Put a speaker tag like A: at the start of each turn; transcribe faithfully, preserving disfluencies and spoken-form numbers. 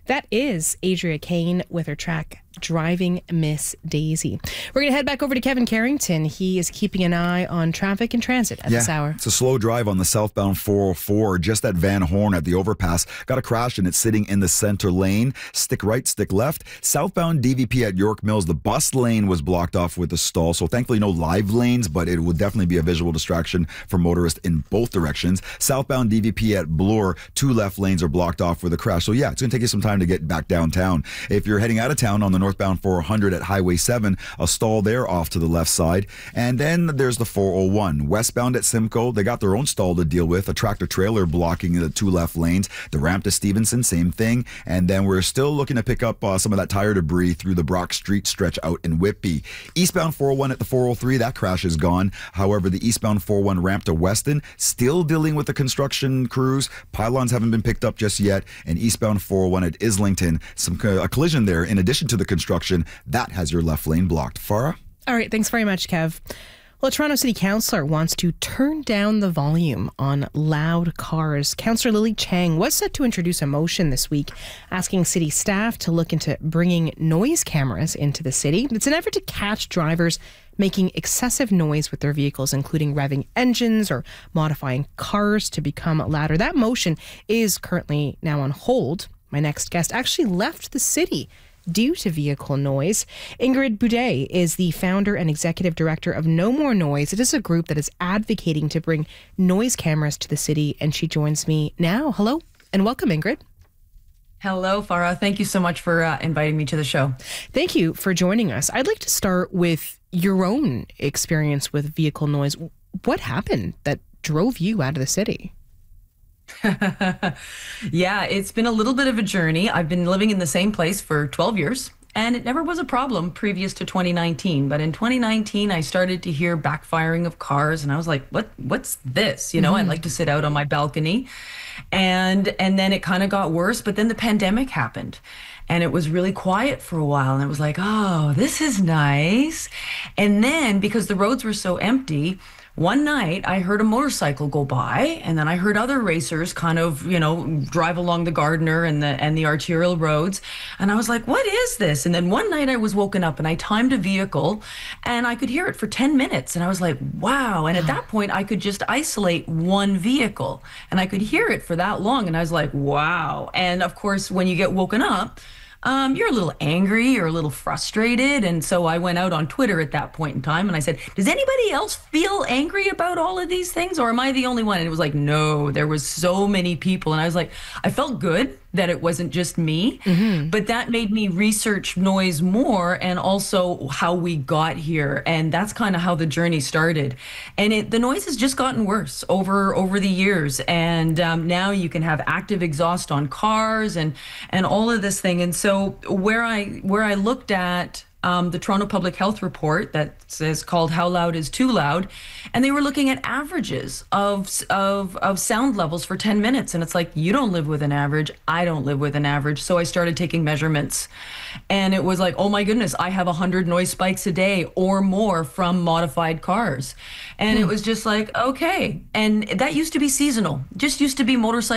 A: That is Adria Kane with her track Driving Miss Daisy. We're going to head back over to Kevin Carrington. He is keeping an eye on traffic and transit at
B: yeah,
A: this hour.
B: It's a slow drive on the southbound four oh four, just at Van Horn at the overpass. Got a crash and it's sitting in the center lane. Stick right, stick left. Southbound D V P at York Mills, the bus lane was blocked off with a stall. So thankfully no live lanes, but it would definitely be a visual distraction for motorists in both directions. Southbound D V P at Bloor, two left lanes are blocked off with a crash. So yeah, it's going to take you some time to get back downtown. If you're heading out of town on the northbound four hundred at Highway seven, a stall there off to the left side. And then there's the four oh one. Westbound at Simcoe, they got their own stall to deal with. A tractor trailer blocking the two left lanes. The ramp to Stevenson, same thing. And then we're still looking to pick up uh, some of that tire debris through the Brock Street stretch out in Whitby. Eastbound four oh one at the four oh three, that crash is gone. However, the eastbound four oh one ramp to Weston, still dealing with the construction crews. Pylons haven't been picked up just yet. And eastbound four oh one at Islington, some a collision there in addition to the construction. That has your left lane blocked. Farah?
A: All right, thanks very much, Kev. Well, a Toronto City Councillor wants to turn down the volume on loud cars. Councillor Lily Chang was set to introduce a motion this week asking city staff to look into bringing noise cameras into the city. It's an effort to catch drivers making excessive noise with their vehicles, including revving engines or modifying cars to become louder. That motion is currently now on hold. My next guest actually left the city due to vehicle noise. Ingrid Boudet is the founder and executive director of No More Noise. It is a group that is advocating to bring noise cameras to the city, and she joins me now. Hello and welcome, Ingrid.
C: Hello, Farah. Thank you so much for uh, inviting me to the show.
A: Thank you for joining us. I'd like to start with your own experience with vehicle noise. What happened that drove you out of the city?
C: Yeah, it's been a little bit of a journey. I've been living in the same place for twelve years, and it never was a problem previous to twenty nineteen. But in twenty nineteen, I started to hear backfiring of cars, and I was like, "What? What's this?" You know, mm-hmm. I like to sit out on my balcony, and and then it kind of got worse. But then the pandemic happened, and it was really quiet for a while, and it was like, "Oh, this is nice." And then because the roads were so empty, one night I heard a motorcycle go by, and then I heard other racers kind of, you know, drive along the Gardiner and the and the arterial roads. And I was like, what is this? And then one night I was woken up and I timed a vehicle and I could hear it for ten minutes. And I was like, wow. And at that point I could just isolate one vehicle and I could hear it for that long. And I was like, wow. And of course, when you get woken up, Um, you're a little angry, you're a little frustrated. And so I went out on Twitter at that point in time and I said, does anybody else feel angry about all of these things, or am I the only one? And it was like, no, there was so many people. And I was like, I felt good that it wasn't just me, mm-hmm. but that made me research noise more and also how we got here. And that's kind of how the journey started. And it, the noise has just gotten worse over over the years. And um, now you can have active exhaust on cars and and all of this thing. And so where I where I looked at Um, the Toronto Public Health Report that is called How Loud is Too Loud, and they were looking at averages of, of, of sound levels for ten minutes. And it's like, you don't live with an average, I don't live with an average. So I started taking measurements, and it was like, oh my goodness, I have one hundred noise spikes a day or more from modified cars. And hmm. it was just like, okay. And that used to be seasonal, just used to be motorcycles